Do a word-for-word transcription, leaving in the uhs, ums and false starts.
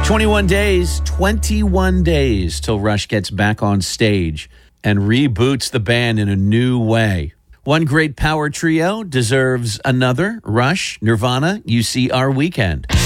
twenty-one days, twenty-one days till Rush gets back on stage and reboots the band in a new way. One great power trio deserves another. Rush, Nirvana, you see our weekend.